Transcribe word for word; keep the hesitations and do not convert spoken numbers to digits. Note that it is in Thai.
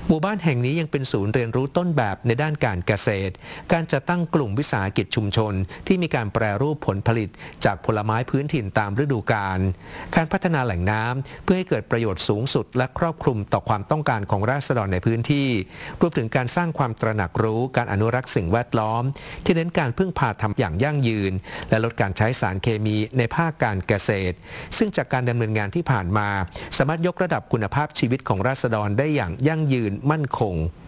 หมู่บ้านแห่งนี้ยังเป็นศูนย์เรียนรู้ต้นแบบในด้านการเกษตรการจัดตั้งกลุ่มวิสาหกิจชุมชนที่มีการแปรรูปผลผลิตจากผลไม้พื้นถิ่นตามฤดูกาลการพัฒนาแหล่งน้ำเพื่อให้เกิดประโยชน์สูงสุดและครอบคลุมต่อความต้องการของราษฎรในพื้นที่รวมถึงการสร้างความตระหนักรู้การอนุรักษ์สิ่งแวดล้อมที่เน้นการพึ่งพาทำอย่างยั่งยืนและลดการใช้สารเคมีในภาคการเกษตรซึ่งจากการดำเนินงานที่ผ่านมาสามารถยกระดับคุณภาพชีวิตของราษฎรได้อย่างยั่งยืนมั่นคง